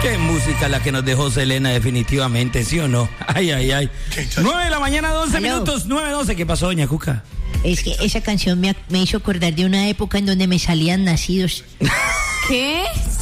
Qué música la que nos dejó Selena, definitivamente, ¿sí o no? Ay, ay, ay. 9 de la mañana, 12 minutos, 9:12. ¿Qué pasó, doña Cuca? Es que esa canción me hizo acordar de una época en donde me salían nacidos. ¿Qué?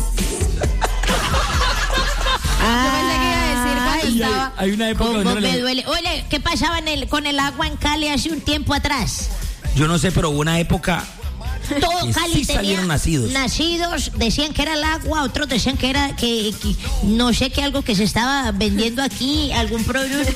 Yo pensé que iba a decir cuando estaba... Hay una época ¿Cómo donde me duele? Oye, ¿qué pasaba con el agua en Cali hace un tiempo atrás? Yo no sé, pero hubo una época... Todo que Cali sí tenía salieron nacidos. Decían que era el agua, otros decían que era que no sé qué, algo que se estaba vendiendo aquí, algún producto.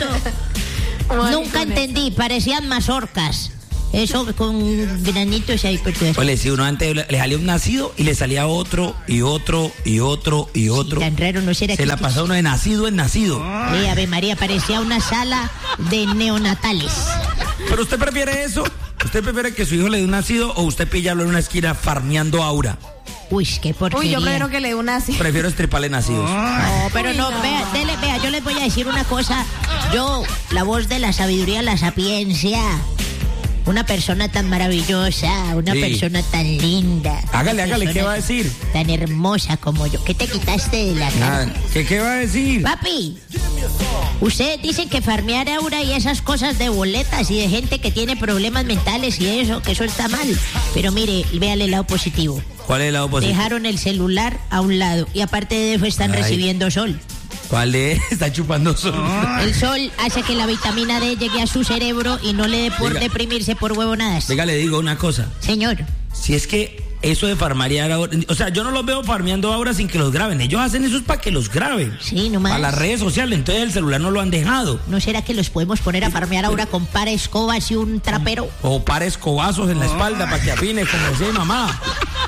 Nunca entendí, parecían mazorcas. Eso con granitos ahí por todo eso. Oye, si uno antes le salía un nacido y le salía otro y otro y otro y otro. Sí, tan raro no será. Se la pasó uno de nacido en nacido. Ave María, parecía una sala de neonatales. ¿Pero usted prefiere eso? ¿Usted prefiere que su hijo le dé un nacido o usted pillarlo en una esquina farmeando aura? Uy, qué porquería. Uy, yo prefiero que le dé una así. Prefiero estriparle nacidos. No, pero no, vea, yo les voy a decir una cosa. Yo, la voz de la sabiduría, la sapiencia, una persona tan maravillosa, una persona tan linda. Hágale, ¿qué va a decir? Tan hermosa como yo. ¿Qué te quitaste de la cara? ¿Qué va a decir? Papi, ustedes dicen que farmear aura y esas cosas de boletas y de gente que tiene problemas mentales y eso, que eso está mal. Pero mire, véale el lado positivo. ¿Cuál es el lado positivo? Dejaron el celular a un lado y aparte de eso están recibiendo sol. ¿Cuál es? Está chupando sol. El sol hace que la vitamina D llegue a su cerebro y no le dé por deprimirse por huevonadas. Venga, le digo una cosa. Señor. Si es que eso de farmear ahora, o sea, yo no los veo farmeando ahora sin que los graben. Ellos hacen eso para que los graben. Sí, nomás. A las redes sociales, entonces el celular no lo han dejado. ¿No será que los podemos poner a farmear ahora con par escobas y un trapero? O par escobazos en la espalda para que afine, como decía mi mamá.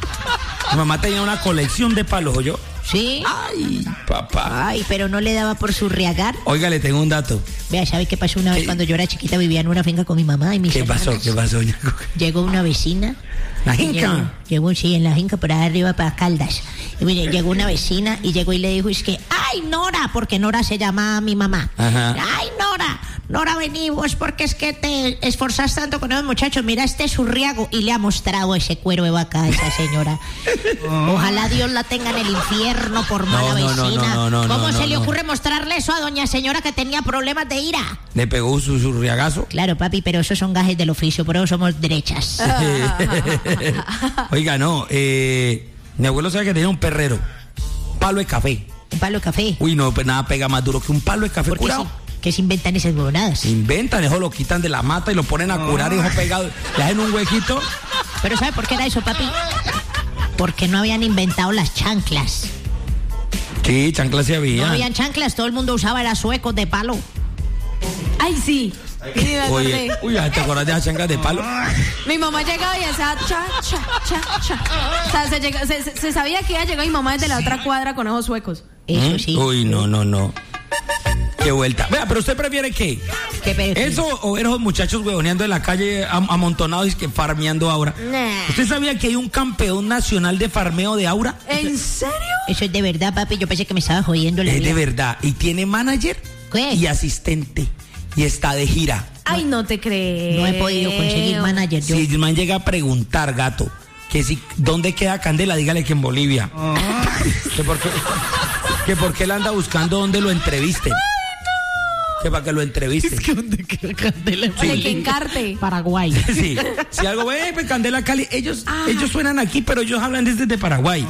Mi mamá tenía una colección de palos, ¿yo? ¿Sí? Ay, papá. Ay, pero no le daba por surriagar. Oiga, le tengo un dato. Vea, ¿sabe qué pasó una vez cuando yo era chiquita? Vivía en una finca con mi mamá y mis hermanas. ¿Qué pasó, doña Cuca? Llegó una vecina. ¿La finca? Llegó, sí, en la finca, por ahí arriba para Caldas. Y mire, llegó una vecina y llegó y le dijo, es que, ¡ay, Nora! Porque Nora se llama mi mamá. Ajá. ¡Ay, Nora, vení vos, porque es que te esforzás tanto con los muchachos! Mira este surriago. Y le ha mostrado ese cuero de vaca a esa señora. Ojalá Dios la tenga en el infierno por mala vecina. ¿Cómo se le ocurre mostrarle eso a doña señora que tenía problemas de ira? ¿Le pegó su surriagazo? Claro, papi, pero esos son gajes del oficio, por eso somos derechas. Oiga, no, mi abuelo sabe que tenía un perrero, un palo de café. ¿Un palo de café? Uy, no, pues nada pega más duro que un palo de café curado. ¿Qué se inventan esas huevonadas? Inventan, eso lo quitan de la mata y lo ponen a curar, hijo pegado, le hacen un huequito. ¿Pero sabe por qué era eso, papi? Porque no habían inventado las chanclas. Sí, chanclas sí había. No habían chanclas, todo el mundo usaba las suecos de palo. ¡Ay, sí! Oye, ¿te acuerdas de las chanclas de palo? Mi mamá llegaba y hacía cha. O sea, se sabía que ella llegó y mi mamá desde la otra cuadra con ojos suecos. Eso sí. Uy, no. Qué vuelta. Vea, pero ¿usted prefiere qué? ¿Eso o esos muchachos huevoneando en la calle amontonados y que farmeando aura? Nah. ¿Usted sabía que hay un campeón nacional de farmeo de aura? ¿En serio? Eso es de verdad, papi. Yo pensé que me estaba jodiendo la vida. Es de verdad. Y tiene manager y asistente. Y está de gira. Ay, no te creo. No he podido conseguir manager yo. Si el man llega a preguntar, gato, que si dónde queda Candela, dígale que en Bolivia. Que por qué él anda buscando dónde lo entrevisten. Que para que lo entreviste. Es que ¿dónde queda Candela? Sí. Que encarte. Paraguay. Sí. Si algo pues Candela Cali, ellos suenan aquí, pero ellos hablan desde Paraguay.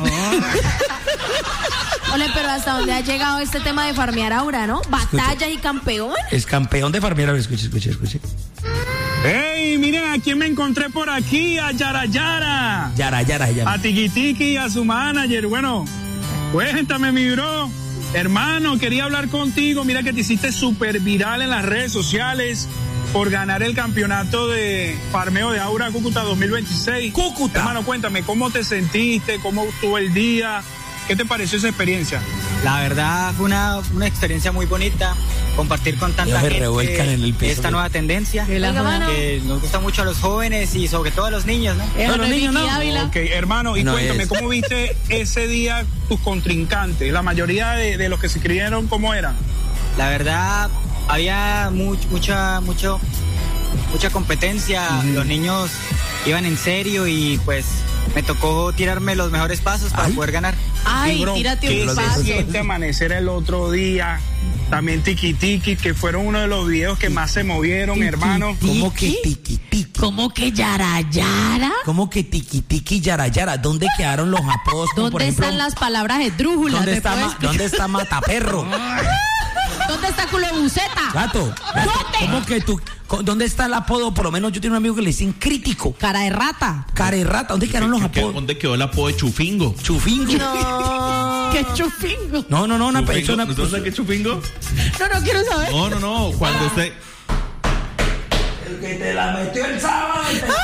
Ole, pero hasta dónde ha llegado este tema de farmear aura, ¿no? Batallas y campeón. Es campeón de farmear aura, escuche. ¡Ey! Miren, ¿a quién me encontré por aquí? A Yara. Yara. A Tiki y a su manager. Bueno, cuéntame, mi bro. Hermano, quería hablar contigo. Mira que te hiciste súper viral en las redes sociales por ganar el campeonato de farmeo de aura Cúcuta 2026. ¡Cúcuta! Hermano, cuéntame, ¿cómo te sentiste? ¿Cómo estuvo el día? ¿Qué te pareció esa experiencia? La verdad fue una experiencia muy bonita, compartir con tanta gente en el piso, esta nueva tendencia que nos gusta mucho a los jóvenes y sobre todo a los niños, ¿no? Los niños no. Ok, hermano, y cuéntame, ¿cómo viste ese día tus contrincantes? La mayoría de los que se inscribieron, ¿cómo eran? La verdad, había mucha competencia, los niños iban en serio y pues me tocó tirarme los mejores pasos para poder ganar. Ay, bro, tírate ¿qué un se paso. siente amanecer el otro día? También Tiki Tiki, que fueron uno de los videos que más se movieron, hermano. ¿Cómo que tiki tiki? ¿Cómo que yara yara? ¿Cómo que tiki tiki yara yara? ¿Dónde quedaron los apodos? Como, ¿Dónde por ejemplo, están las palabras esdrújulas? ¿Dónde ¿Me está, puedes explicar? ¿Dónde está Mataperro? ¿Dónde está culebuceta? Gato. ¿Cómo que tú? ¿Dónde está el apodo? Por lo menos yo tengo un amigo que le dicen crítico. Cara de rata. Cara de rata. ¿Dónde quedaron los apodos? ¿Dónde quedó el apodo de Chufingo? Chufingo. No. ¿Qué chufingo? No, una persona. ¿No sabes qué es Chufingo? No quiero saber. No. Cuando usted... El que te la metió el sábado.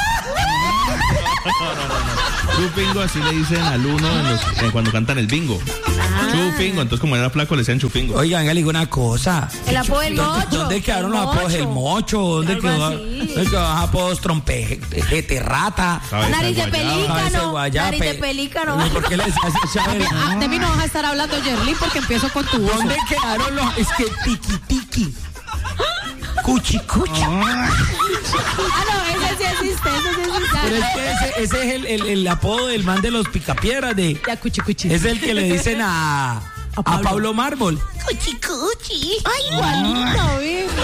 Chufingo, así le dicen al uno cuando cantan el bingo. Chufingo, entonces como era flaco le decían Chufingo. Oigan, le digo una cosa. El apodo del mocho. ¿Dónde quedaron los apodos? El mocho. ¿Dónde quedó los apodos? Trompete, rata. Nariz de Cabeza de pelícano. guayaba, Nariz de pelícano. ¿Por qué le decías a Chávez? De mí no vas a estar hablando, Yerly, porque empiezo con tu voz. ¿Dónde quedaron los? Es que tiki tiki. Cuchi. No, ese sí existe, Pero es que ese es el apodo del man de los picapiedras de. Ya, cuchi. Es el que le dicen a Pablo Mármol. Cuchi. Ay, igualito,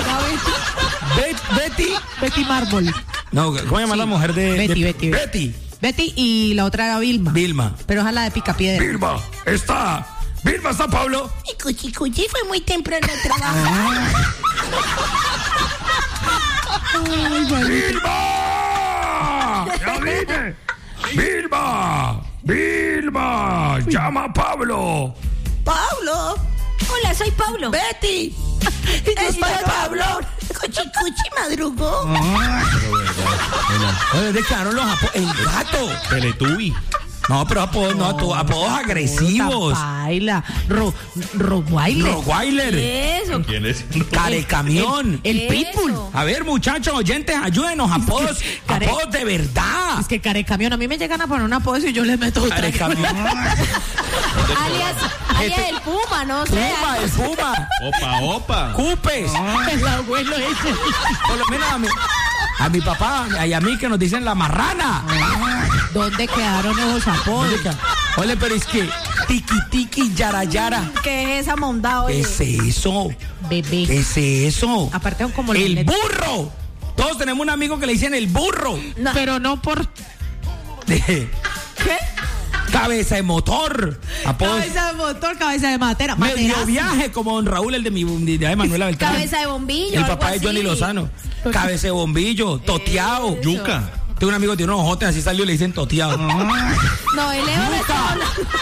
mira, Betty Mármol. No, ¿cómo se llama la mujer de Betty. Betty y la otra era Vilma. Pero es la de Picapiedra. Vilma, está Pablo. Y cuchi fue muy temprano al trabajo. ¡Vilma! ¡Ya vine! ¡Vilma! ¡Llama a Pablo! Pablo. Hola, soy Pablo. Betty. ¿Es para Pablo? Cuchi madrugó. ¿Dónde quedaron los apodos? El gato. Teletubby. No, pero apodos agresivos. Baila. Rottweiler. Eso. ¿Quién es? Carecamión. El Pitbull. A ver, muchachos, oyentes, ayúdenos. Apodos de verdad. Es que Carecamión, a mí me llegan a poner un apodo y yo les meto otra. Carecamión. alias el Puma, no sé. El Puma. Opa. Cupes. El abuelo ese. Por lo menos a mi papá y a mí que nos dicen la marrana. ¿Dónde quedaron esos apodos? Oye, pero es que tiki yara. ¿Qué es esa mondad, oye? ¿Qué es eso? Bebé. ¿Qué es eso? Aparte son como el burro. Todos tenemos un amigo que le dicen el burro. No. Pero no por... ¿Qué? Cabeza de motor. Cabeza de motor, cabeza de matera. Medio viaje, como don Raúl, el de Manuela Beltrán. Cabeza de bombillo. El papá de Johnny Lozano. Cabeza de bombillo, toteado. Yuca. Tengo un amigo que tiene unos ojotes, así salió y le dicen toteado. No, el Leo Yuca.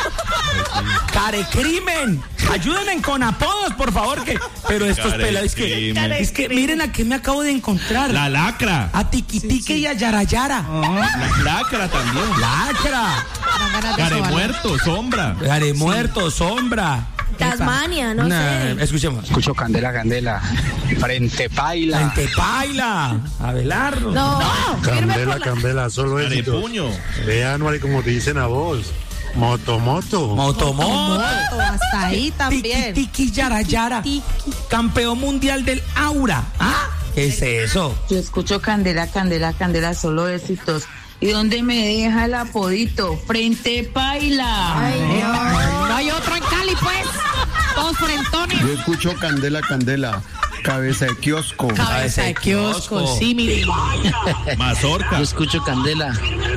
Carecrimen. Ayúdenme con apodos, por favor. Pero estos pelados, es que miren a qué me acabo de encontrar. La lacra. A Tiquitique y a Yarayara. La lacra también. Lacra. Caremuerto, sombra. Tasmania, no sé. Escuchemos. Escucho Candela, Frente Paila. Abelardo. No. Candela, solo éxito. Puño. Vean, Mari, como te dicen a vos. Moto. Hasta ahí también. Tiki Yarayara. Campeón mundial del Aura. ¿Qué es eso? Yo escucho Candela, solo éxitos. ¿Y dónde me deja el apodito? Frente Paila. Ay, Dios. No hay otro en Cali, pues. Todos frentones. Yo escucho Candela, cabeza de kiosco. Cabeza de kiosco, sí, mi Mazorca. Yo escucho Candela.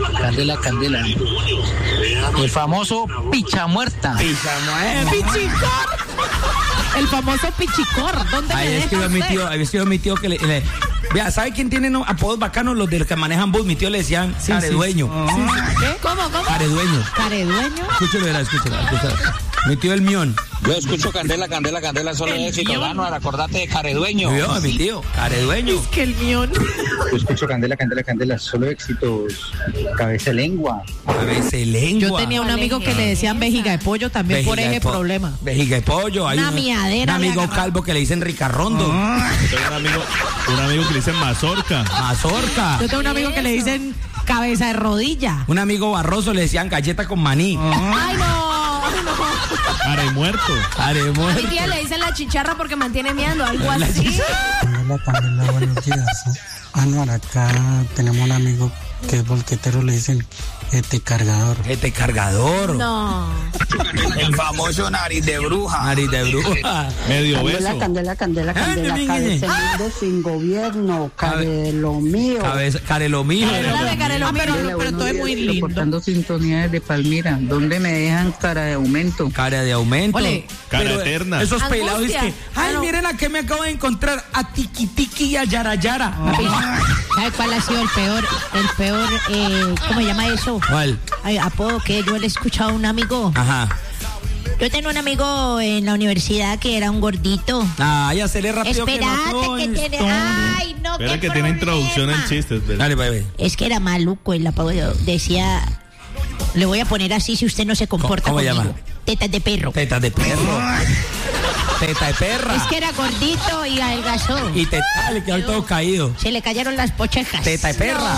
El famoso Picha Muerta. Pichicor. El famoso Pichicor. ¿Dónde me deja había sido mi tío que le vea, ¿sabe quién tiene apodos bacanos? Los de los que manejan bus. Mi tío le decían caredueño. ¿Qué? ¿Cómo? Caredueño. Escúchelo. Mi tío el mión. Yo escucho Candela, solo éxito. Anuar, acordate de Caredueño. Yo, mi tío, Caredueño. Es que el mión. Yo escucho Candela, solo éxitos. Cabeza de lengua. Yo tenía un amigo que le decían vejiga de pollo también por ese problema. Vejiga de pollo. Hay un amigo calvo que le dicen ricarrondo. Yo tengo un amigo que le dicen mazorca. Yo tengo un amigo que le dicen cabeza de rodilla. Un amigo barroso le decían galleta con maní. Ay, no. Caremuerto. A mi tía le dicen la chicharra porque mantiene miando, algo así. Candela, buenos días. Anuar, acá tenemos un amigo que es volquetero, le dicen GT cargador. No. El famoso nariz de bruja. Medio beso. Candela, cabeza del mundo sin gobierno, Carelo mío. Carelo mío. Pero todo es muy lindo. Reportando sintonía de Palmira. ¿Dónde me dejan cara de aumento? Cara de aumento. Ole. Cara eterna. Esos Angustia. pelados es que, ay, miren a qué me acabo de encontrar, a Tiki Tiki y a Yara Yara. ¿Sabe cuál ha sido el peor, ¿cómo se llama eso? ¿Cuál? Ay, apodo que yo le he escuchado a un amigo. Ajá. Yo tengo un amigo en la universidad que era un gordito. Ah, ya se le rápido. Espérate que tiene. Ay, no, Espera qué que tiene introducción en chistes. ¿Verdad? Dale, bebé. Es que era maluco el apodo. Decía, le voy a poner así si usted no se comporta ¿Cómo conmigo. llama? Tetas de perro. Teta de perro. Teta de perra. Es que era gordito y adelgazó. Y le quedó todo caído. Se le cayeron las pochejas. Teta de perra.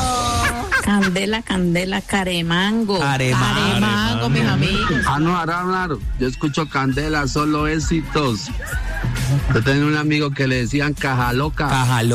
Candela, caremango. Caremango, mis amigos. Claro. Yo escucho Candela, solo éxitos. Yo tenía un amigo que le decían Caja Loca.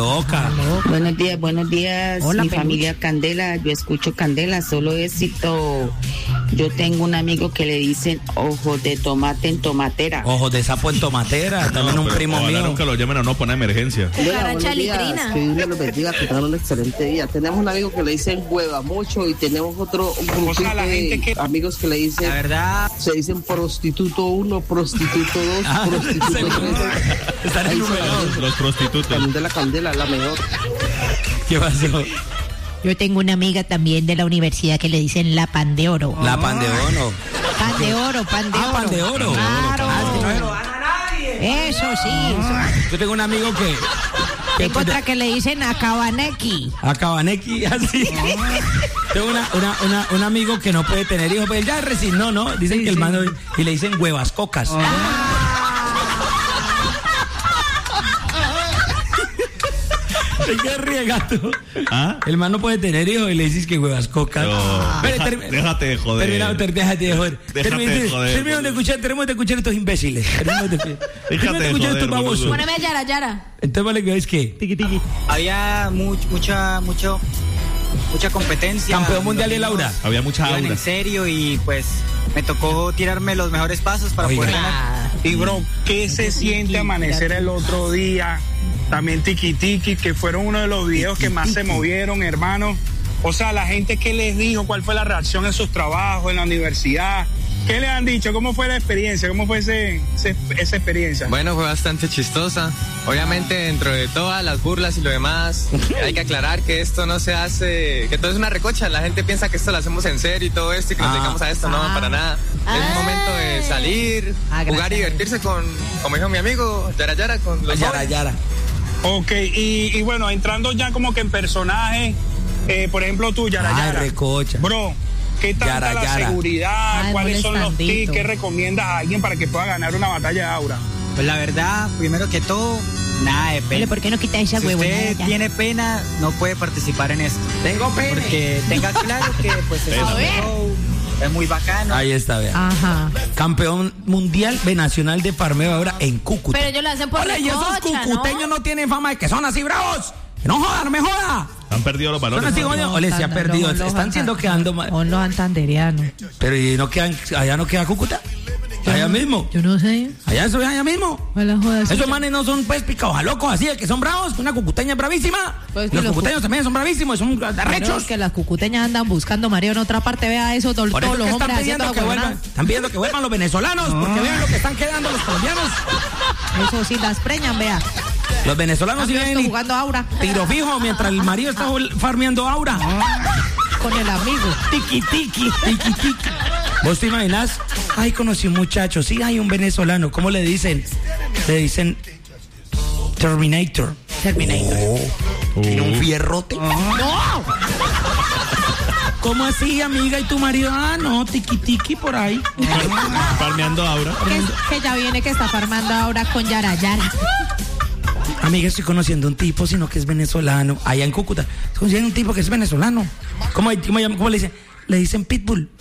Buenos días. Hola, mi peluche. familia Candela. Yo escucho Candela, solo éxito. Yo tengo un amigo que le dicen ojos de tomate en tomatera. Ojos de sapo en tomatera. También un pero primo ojalá mío. nunca lo llamen a no poner emergencia. Caracha litrina. Que Dios los bendiga, que tengan un excelente día. Tenemos un amigo que le dicen hueva mucho y tenemos un grupito de amigos que le dicen, La verdad, se dicen prostituto 1, prostituto 2, prostituto 3. Están enumerados. Los prostitutos. Candela, la mejor. ¿Qué pasó? Yo tengo una amiga también de la universidad que le dicen la pan de oro. La pan de oro. Pan de oro. Pan de oro. Claro. Es que no se lo dan a nadie. Eso sí. Yo tengo un amigo que Tengo otra que le dicen a Cabaneki. a Cabaneki, así. Tengo un amigo que no puede tener hijos, pero él ya resignó, ¿no? Dicen que el mando y le dicen huevas cocas. ¿De qué ríe, gato? ¿Ah? El man no puede tener hijos y le dices que huevas cocas. Déjate de joder. Déjate de joder. Terminamos de escuchar estos imbéciles. Terminamos de escuchar estos babosos. Poneme a Yara Yara. Entonces vale que es que Tiki tiki. había mucha competencia. campeón mundial de Laura. Había mucha Iban aura. en serio y pues me tocó tirarme los mejores pasos para Oiga. poder ganar. Y bro, ¿qué se siente amanecer el otro día? También Tiki Tiki, que fueron uno de los videos que más se movieron, hermano. O sea, la gente, ¿qué les dijo? ¿Cuál fue la reacción en sus trabajos, en la universidad? ¿Qué les han dicho? ¿Cómo fue la experiencia? ¿Cómo fue esa experiencia? Bueno, fue bastante chistosa. Obviamente, dentro de todas las burlas y lo demás, hay que aclarar que esto no se hace, que todo es una recocha. La gente piensa que esto lo hacemos en serio y todo esto y que nos dedicamos a esto. No, para nada. Es un momento de salir, jugar y divertirse con, como dijo mi amigo, Yara Yara, con los jóvenes. Yara. Ok, y bueno, entrando ya como que en personaje, por ejemplo tú, Yara Yara. Recocha. Bro, ¿qué tanta la seguridad? Ay, ¿Cuáles son los molestandito. tips? ¿Qué recomiendas a alguien para que pueda ganar una batalla de aura? Pues la verdad, primero que todo, nada de Dale, pena. ¿por qué no quitas esa Si huevona usted ya? tiene pena, no puede participar en esto. Tengo pena. Porque tenga claro que pues es un show, es muy bacano. Ahí está, vea. Ajá. Campeón mundial nacional de farmeo ahora en Cúcuta. Pero ellos lo hacen por Hola, y esos recocha, cucuteños no tienen fama de que son así bravos. Que no jodan, no me joda. Han perdido los Son balones. así, coño. Ole, se ha perdido. Están siendo quedando mal. Son los santanderianos. Pero ¿y no quedan, allá no queda Cúcuta? Allá mismo. Yo no sé. Allá eso es allá mismo. Hola, jodas. Esos manes no son pues picados a locos así, de que son bravos. Una cucuteña es bravísima. Pues que Los los cucuteños también son bravísimos, son arrechos. Que las cucuteñas andan buscando mareo en otra parte. Vea eso, todos Por eso los que hombres están haciendo pidiendo que vuelvan. Están pidiendo que vuelvan los venezolanos, porque vean lo que están quedando los colombianos. Eso sí, las preñan, vea. Los venezolanos Están siguen jugando aura. tiro fijo mientras el marido está farmeando aura. Con el amigo. Tiki tiki, tiki tiki. ¿Vos te imaginas? Ay, conocí un muchacho, sí, hay un venezolano. ¿Cómo le dicen? Le dicen Terminator. ¿Tiene un fierrote? ¡No! ¿Cómo así, amiga? ¿Y tu marido? Ah, no, tiki tiki por ahí. Farmeando aura. Que ya viene que está farmando ahora con Yara Yara. Amiga, estoy conociendo un tipo, sino que es venezolano. Allá en Cúcuta. Estoy conociendo un tipo que es venezolano. ¿Cómo le dicen? Le dicen Pitbull.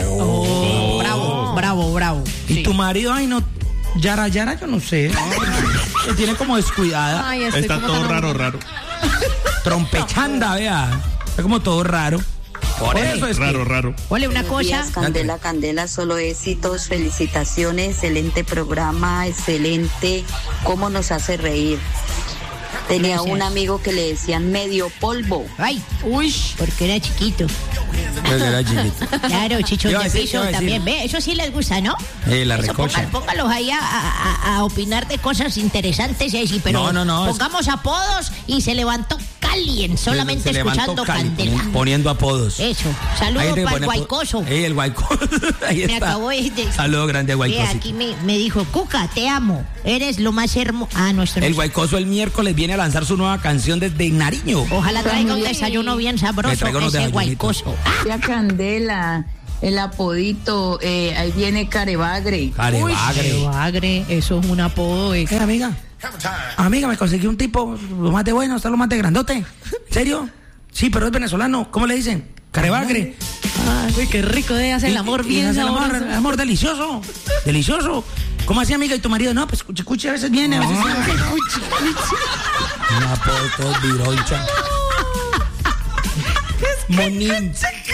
Bravo. ¿Y tu marido? Ay, no. Yara, yo no sé. Se tiene como descuidada. Ay, Está todo raro. Trompechanda, vea. Está como todo raro. Por eso es raro. Ole, una Buenos cosa. días, Candela, Candela, solo éxitos, felicitaciones, excelente programa, excelente, cómo nos hace reír. Tenía un amigo que le decían medio polvo. Ay, porque era chiquito. Era chiquito. Claro, chichón Iba a de decir, piso iba a decir. también. Ve, eso sí les gusta, ¿no? La Eso, recocha. póngalos ahí a opinar de cosas interesantes y así, pero No, pongamos apodos y se levantó Calien, solamente Se levantó escuchando Cali, Candela. poniendo apodos. Eso, Hay saludos gente que para el pone guaycoso. El guaycoso. Ahí Me está. acabó de... Saludos grande a guaycoso. Aquí me dijo, Cuca, te amo, eres lo más hermoso. Ah, no, esto no El es. guaycoso el miércoles viene a lanzar su nueva canción desde Nariño. Ojalá traiga un desayuno bien Me sabroso traiga unos ese desayunitos. guaycoso. Ya Candela, el apodito, ahí viene Carebagre. Carebagre, eso es un apodo. Amiga, me conseguí un tipo lo más de bueno, está lo más de grandote. ¿En serio? Sí, pero es venezolano. ¿Cómo le dicen? Carebagre. Uy, qué rico de hacer el amor bien hace el sabroso. amor delicioso. Delicioso. ¿Cómo así, amiga? ¿Y tu marido? No, pues escuche, a veces viene, a veces un apodo todo vironcha. Monín.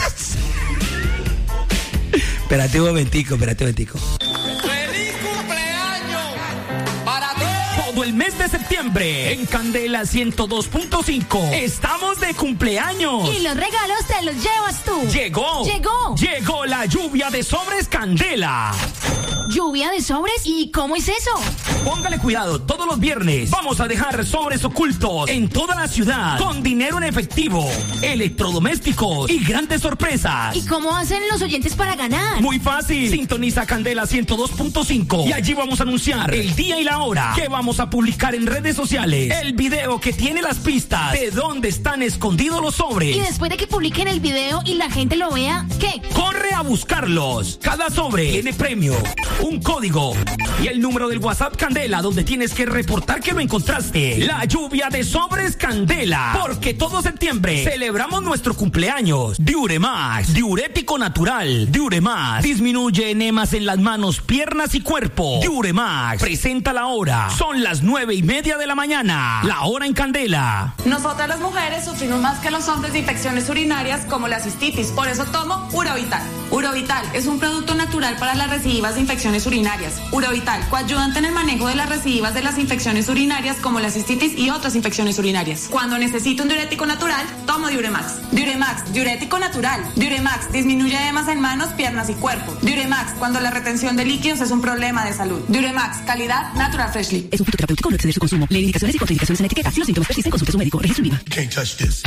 Espérate un momentico. ¡Feliz cumpleaños para todos! Todo el mes de septiembre en Candela 102.5 estamos de cumpleaños. Y los regalos te los llevas tú. Llegó la lluvia de sobres Candela. ¿Lluvia de sobres? ¿Y cómo es eso? Póngale cuidado, todos los viernes vamos a dejar sobres ocultos en toda la ciudad con dinero en efectivo, electrodomésticos y grandes sorpresas. ¿Y cómo hacen los oyentes para ganar? Muy fácil, sintoniza Candela 102.5 y allí vamos a anunciar el día y la hora que vamos a publicar en redes sociales, el video que tiene las pistas de dónde están escondidos los sobres. Y después de que publiquen el video y la gente lo vea, ¿qué? Corre a buscarlos. Cada sobre tiene premio, un código y el número del WhatsApp Candela donde tienes que reportar que lo encontraste. La lluvia de sobres Candela, porque todo septiembre celebramos nuestro cumpleaños. Diuremax, diurético natural. Diuremax disminuye enemas en las manos, piernas y cuerpo. Diuremax presenta la hora. Son las 9:30 de la mañana. La hora en Candela. Nosotras las mujeres sufrimos más que los hombres de infecciones urinarias como la cistitis, por eso tomo Urovital. Urovital es un producto natural para las recidivas de infecciones urinarias. Urovital, coayudante en el manejo de las recidivas de las infecciones urinarias como la cistitis y otras infecciones urinarias. Cuando necesito un diurético natural, tomo Diuremax. Diuremax, diurético natural. Diuremax disminuye edemas en manos, piernas y cuerpo. Diuremax, cuando la retención de líquidos es un problema de salud. Diuremax, calidad Natural Freshly. Es un fitoterapéutico, no exceder su consumo. Lee indicaciones y contraindicaciones en la etiqueta. Si los síntomas persisten, consulte a su médico. Registro INVIMA. You can't touch this.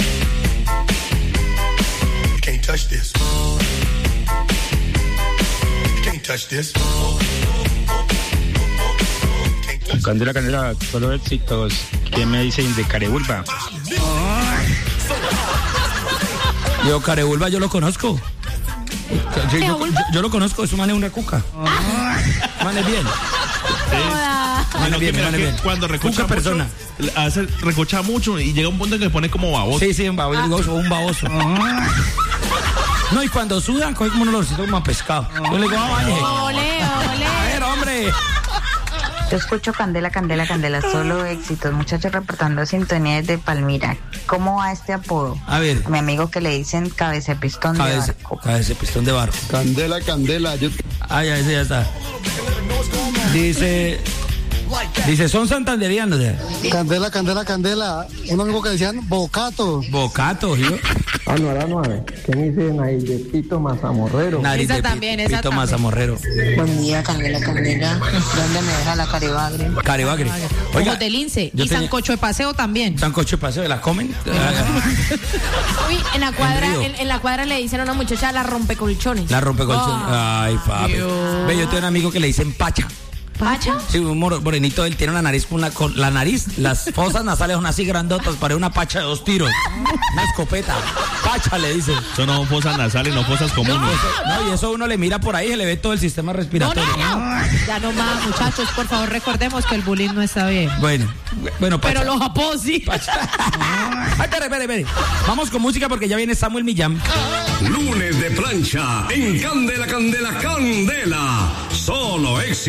You can't touch this. You can't touch this. Candela, Candela, solo éxitos. ¿Qué me dicen de Carebulba? Yo, Carebulba, yo lo conozco. Yo lo conozco, es un man es una cuca. Man es bien. Bueno, bien. Cuando recocha mucho, persona. Recocha mucho y llega un punto en que pone como baboso. Sí, un baboso. No, y cuando sudan, coge como un olorcito como a pescado. Yo le digo, bañe. Ole. A ver, hombre. Yo escucho Candela, Candela, Candela, solo éxitos. Muchachos reportando sintonía desde Palmira. ¿Cómo va este apodo? A ver. A mi amigo que le dicen cabeza de pistón de barco. Cabeza de pistón de barco. Candela, Candela. Ah, ya, ese ya está. Dice, son santanderianos. Candela, Candela, Candela. Un amigo que decían Bocato. Bocato, ¿sí? Anual. ¿Qué me dicen ahí de Pito Mazamorrero? Esa también. Pito Mazamorrero. Buen día, Candela, Candela. ¿Dónde me deja la Carebagre? Carebagre. Oiga, Ojos de lince. yo Y tenía- sancocho de paseo también. Sancocho de paseo, ¿la comen? Uy, en la cuadra, Río. en la cuadra le dicen a una muchacha la rompecolchones. La rompecolchón. Ay, papi. Dios. Ve, yo tengo un amigo que le dicen Pacha. ¿Pacha? Sí, un morenito, él tiene una nariz con la nariz, las fosas nasales son así grandotas, parece una pacha de 2 tiros. Una escopeta. Pacha le dicen. Son no fosas nasales, no fosas comunes. No, y eso uno le mira por ahí, se le ve todo el sistema respiratorio. Ya no más, muchachos, por favor, recordemos que el bullying no está bien. Bueno, Pacha. Pero los apodos sí. Ay, espere. Vamos con música porque ya viene Samuel Millán. Lunes de plancha en Candela, Candela, Candela. Solo éxito.